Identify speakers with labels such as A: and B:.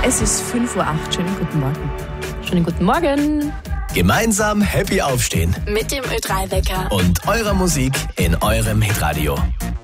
A: Es ist 5:08 Uhr. Schönen guten Morgen. Schönen guten Morgen.
B: Gemeinsam happy aufstehen.
C: Mit dem Ö3-Wecker.
B: Und eurer Musik in eurem Hitradio.